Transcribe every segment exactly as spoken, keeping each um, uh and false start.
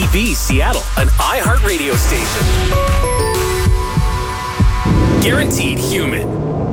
E B Seattle, an iHeartRadio station. Guaranteed human.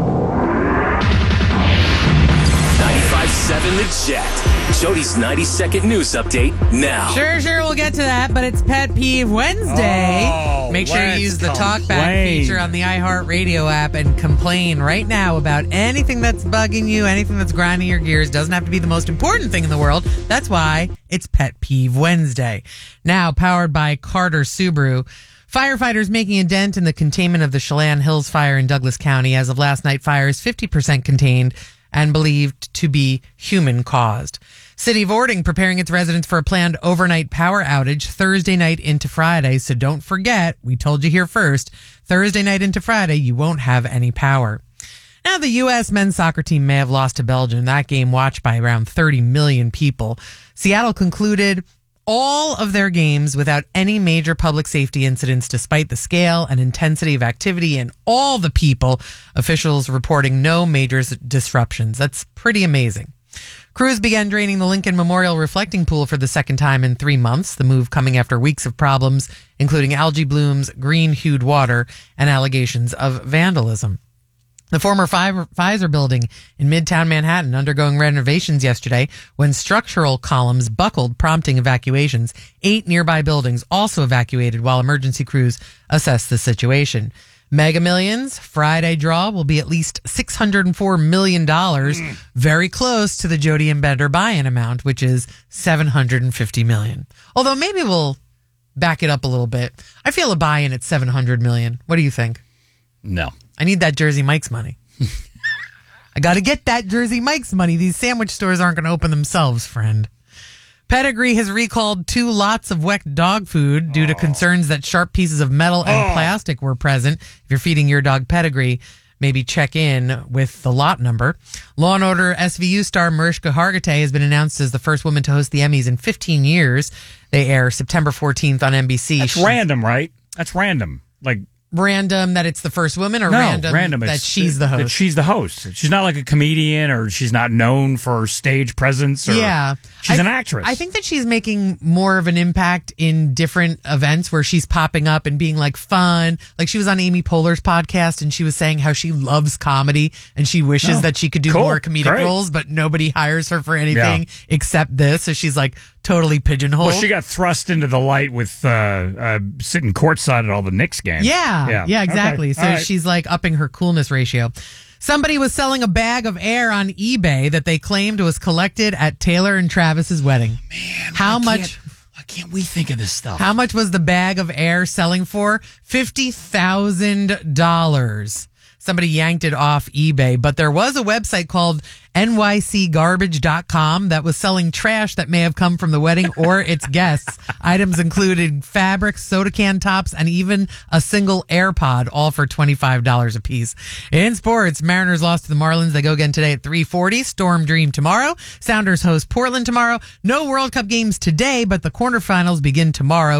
ninety-five point seven The Jet. Jody's ninety second news update now. Sure, sure, we'll get to that, but it's Pet Peeve Wednesday. Oh, Make sure you use the complain. TalkBack feature on the iHeartRadio app and complain right now about anything that's bugging you, anything that's grinding your gears. Doesn't have to be the most important thing in the world. That's why it's Pet Peeve Wednesday. Now, powered by Carter Subaru. Firefighters making a dent in the containment of the Chelan Hills fire in Douglas County. As of last night, fire is fifty percent contained and believed to be human-caused. City of Ording preparing its residents for a planned overnight power outage Thursday night into Friday. So don't forget, we told you here first, Thursday night into Friday, you won't have any power. Now, the U S men's soccer team may have lost to Belgium. That game watched by around thirty million people. Seattle concluded all of their games without any major public safety incidents, despite the scale and intensity of activity and all the people. Officials reporting no major disruptions. That's pretty amazing. Crews began draining the Lincoln Memorial reflecting pool for the second time in three months. The move coming after weeks of problems, including algae blooms, green-hued water, and allegations of vandalism. The former Pfizer building in Midtown Manhattan undergoing renovations yesterday when structural columns buckled, prompting evacuations. Eight nearby buildings also evacuated while emergency crews assess the situation. Mega Millions Friday draw will be at least six hundred four million dollars, mm. very close to the Jody and Bender buy-in amount, which is seven hundred fifty million dollars. Although maybe we'll back it up a little bit. I feel a buy-in at seven hundred million dollars. What do you think? No. I need that Jersey Mike's money. I got to get that Jersey Mike's money. These sandwich stores aren't going to open themselves, friend. Pedigree has recalled two lots of wet dog food due to concerns that sharp pieces of metal and oh. plastic were present. If you're feeding your dog Pedigree, maybe check in with the lot number. Law and Order S V U star Mariska Hargitay has been announced as the first woman to host the Emmys in fifteen years. They air September fourteenth on N B C. That's She- random, right? That's random. Like, Random that it's the first woman, or no, random, random that it's, she's the host? That she's the host. She's not like a comedian, or she's not known for stage presence. Or, yeah. She's I, an actress. I think that she's making more of an impact in different events where she's popping up and being like fun. Like she was on Amy Poehler's podcast and she was saying how she loves comedy and she wishes Oh, that she could do cool. more comedic Great. roles, but nobody hires her for anything Yeah. except this. So she's like totally pigeonholed. Well, she got thrust into the light with uh, uh, sitting courtside at all the Knicks games. Yeah, yeah, yeah, exactly. Okay. So All right. she's like upping her coolness ratio. Somebody was selling a bag of air on eBay that they claimed was collected at Taylor and Travis's wedding. Man, how why much? Can't, why can't we think of this stuff? How much was the bag of air selling for? Fifty thousand dollars. Somebody yanked it off eBay, but there was a website called N Y C garbage dot com that was selling trash that may have come from the wedding or its guests. Items included fabric, soda can tops, and even a single AirPod, all for twenty-five dollars a piece. In sports, Mariners lost to the Marlins. They go again today at three forty. Storm Dream tomorrow. Sounders host Portland tomorrow. No World Cup games today, but the quarterfinals begin tomorrow.